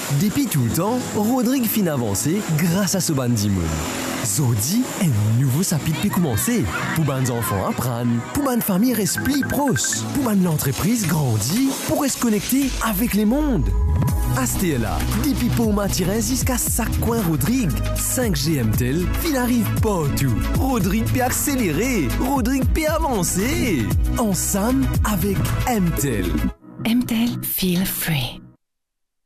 Depuis tout le temps, Rodrigue fin avancé grâce à ce bandimoun. Zodi, un nouveau chapitre peut commencer. Pour les enfants apprendre, pour les familles restent plus proches, pour l'entreprise grandit, pour se connecter avec les mondes. Astella, depuis pour Mathurin jusqu'à chaque coin Rodrigue. 5G MTEL, il arrive partout. Rodrigue peut accélérer, Rodrigue peut avancer. Ensemble avec MTEL. MTEL Feel Free.